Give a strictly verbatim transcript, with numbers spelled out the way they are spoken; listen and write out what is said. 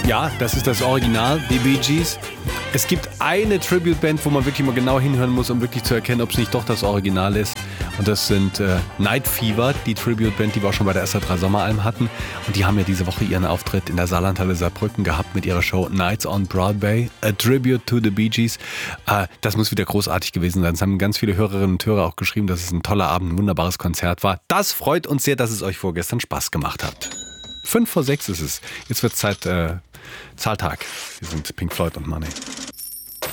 Ja, das ist das Original, die Bee Gees. Es gibt eine Tribute-Band, wo man wirklich mal genau hinhören muss, um wirklich zu erkennen, ob es nicht doch das Original ist. Und das sind äh, Night Fever, die Tribute-Band, die wir auch schon bei der S R drei Sommeralm hatten. Und die haben ja diese Woche ihren Auftritt in der Saarlandhalle Saarbrücken gehabt mit ihrer Show Nights on Broadway, A Tribute to the Bee Gees. Äh, das muss wieder großartig gewesen sein. Es haben ganz viele Hörerinnen und Hörer auch geschrieben, dass es ein toller Abend, ein wunderbares Konzert war. Das freut uns sehr, dass es euch vorgestern Spaß gemacht hat. Fünf vor sechs ist es. Jetzt wird Zeit, äh, Zahltag. Wir sind Pink Floyd und Money.